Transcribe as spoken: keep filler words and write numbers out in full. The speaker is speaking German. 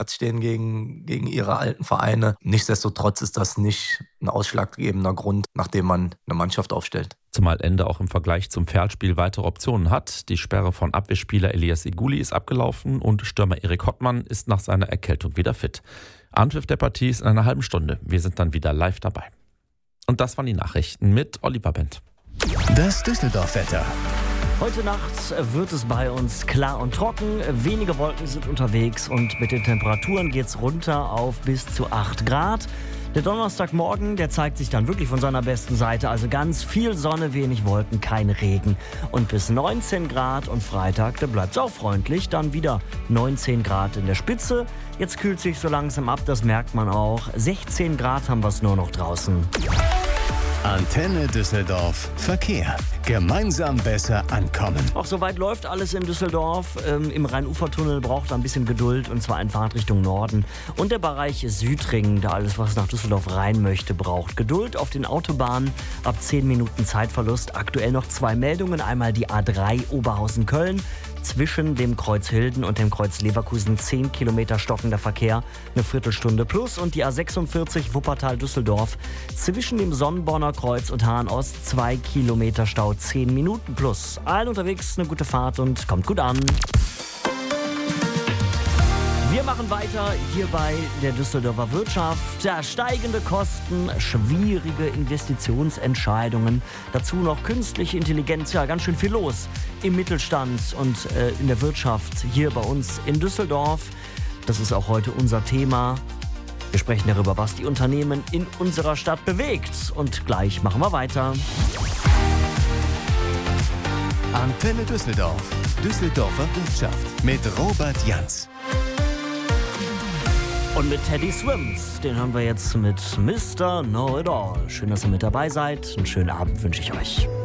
Platz stehen gegen, gegen ihre alten Vereine. Nichtsdestotrotz ist das nicht ein ausschlaggebender Grund, nachdem man eine Mannschaft aufstellt. Zumal Ende auch im Vergleich zum Pferdspiel weitere Optionen hat. Die Sperre von Abwehrspieler Elias Iguli ist abgelaufen und Stürmer Erik Hottmann ist nach seiner Erkältung wieder fit. Anpfiff der Partie ist in einer halben Stunde. Wir sind dann wieder live dabei. Und das waren die Nachrichten mit Oliver Bent. Das Düsseldorf-Wetter. Heute Nacht wird es bei uns klar und trocken. Wenige Wolken sind unterwegs und mit den Temperaturen geht es runter auf bis zu acht Grad. Der Donnerstagmorgen, der zeigt sich dann wirklich von seiner besten Seite. Also ganz viel Sonne, wenig Wolken, kein Regen. Und bis neunzehn Grad und Freitag, da bleibt es auch freundlich. Dann wieder neunzehn Grad in der Spitze. Jetzt kühlt sich so langsam ab, das merkt man auch. sechzehn Grad haben wir es nur noch draußen. Antenne Düsseldorf Verkehr. Gemeinsam besser ankommen. Auch soweit läuft alles in Düsseldorf. Ähm, Im Rhein-Ufer-Tunnel braucht er ein bisschen Geduld, und zwar in Fahrtrichtung Norden. Und der Bereich Südring, da alles, was nach Düsseldorf rein möchte, braucht Geduld. Auf den Autobahnen ab zehn Minuten Zeitverlust. Aktuell noch zwei Meldungen. Einmal die A drei Oberhausen-Köln. Zwischen dem Kreuz Hilden und dem Kreuz Leverkusen zehn Kilometer stockender Verkehr, eine Viertelstunde plus. Und die A sechsundvierzig Wuppertal-Düsseldorf zwischen dem Sonnenborner Kreuz und Hahn-Ost zwei Kilometer Stau, zehn Minuten plus. Allen unterwegs eine gute Fahrt und kommt gut an. Wir machen weiter hier bei der Düsseldorfer Wirtschaft. Ja, steigende Kosten, schwierige Investitionsentscheidungen, dazu noch künstliche Intelligenz, ja, ganz schön viel los im Mittelstand und äh, in der Wirtschaft hier bei uns in Düsseldorf. Das ist auch heute unser Thema. Wir sprechen darüber, was die Unternehmen in unserer Stadt bewegt. Und gleich machen wir weiter. Antenne Düsseldorf. Düsseldorfer Wirtschaft mit Robert Janz. Und mit Teddy Swims, den haben wir jetzt mit Mister Know It All. Schön, dass ihr mit dabei seid. Einen schönen Abend wünsche ich euch.